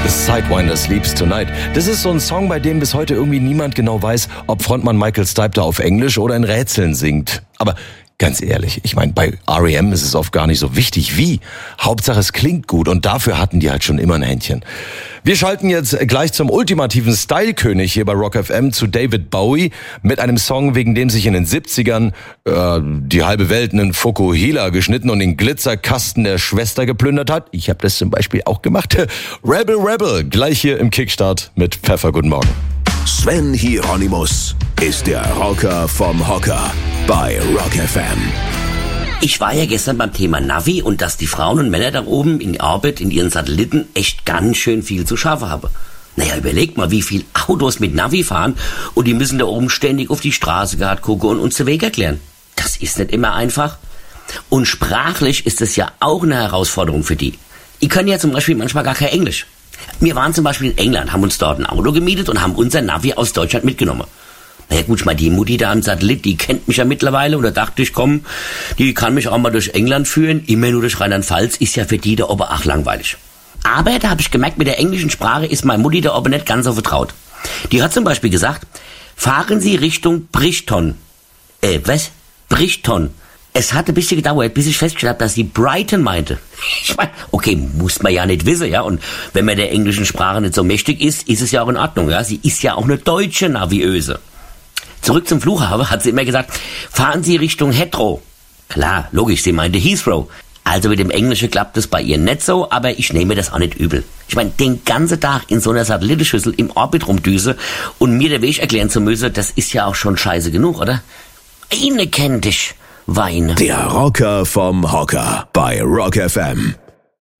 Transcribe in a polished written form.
Sidewinder Sleeps Tonight. Das ist so ein Song, bei dem bis heute irgendwie niemand genau weiß, ob Frontmann Michael Stipe da auf Englisch oder in Rätseln singt. Aber ganz ehrlich, ich meine, bei R.E.M. ist es oft gar nicht so wichtig wie. Hauptsache es klingt gut und dafür hatten die halt schon immer ein Händchen. Wir schalten jetzt gleich zum ultimativen Style-König hier bei Rock FM zu David Bowie mit einem Song, wegen dem sich in den 70ern die halbe Welt einen Fukuhila geschnitten und den Glitzerkasten der Schwester geplündert hat. Ich habe das zum Beispiel auch gemacht. Rebel Rebel, gleich hier im Kickstart mit Pfeffer. Guten Morgen. Sven Hieronymus ist der Rocker vom Hocker bei Rock FM. Ich war ja gestern beim Thema Navi und dass die Frauen und Männer da oben in Orbit in ihren Satelliten echt ganz schön viel zu schaffen haben. Naja, überlegt mal, wie viel Autos mit Navi fahren und die müssen da oben ständig auf die Straße gerade gucken und uns den Weg erklären. Das ist nicht immer einfach. Und sprachlich ist es ja auch eine Herausforderung für die. Die können ja zum Beispiel manchmal gar kein Englisch. Wir waren zum Beispiel in England, haben uns dort ein Auto gemietet und haben unser Navi aus Deutschland mitgenommen. Naja gut, ich meine, die Mutti da am Satellit, die kennt mich ja mittlerweile und da dachte ich, komm, die kann mich auch mal durch England führen, immer nur durch Rheinland-Pfalz, ist ja für die da oben auch langweilig. Aber da habe ich gemerkt, mit der englischen Sprache ist meine Mutti da oben nicht ganz so vertraut. Die hat zum Beispiel gesagt, fahren Sie Richtung Brighton. Was? Brighton. Es hat ein bisschen gedauert, bis ich festgestellt habe, dass sie Brighton meinte. Ich meine, okay, muss man ja nicht wissen, ja. Und wenn man der englischen Sprache nicht so mächtig ist, ist es ja auch in Ordnung, ja. Sie ist ja auch eine deutsche Naviöse. Zurück zum Flughafen hat sie immer gesagt, fahren Sie Richtung Heathrow. Klar, logisch, sie meinte Heathrow. Also mit dem Englischen klappt es bei ihr nicht so, aber ich nehme das auch nicht übel. Ich meine, den ganzen Tag in so einer Satellitenschüssel im Orbit rumdüse und mir den Weg erklären zu müssen, das ist ja auch schon scheiße genug, oder? Eine kennt dich. Weine. Der Rocker vom Hocker bei Rock FM.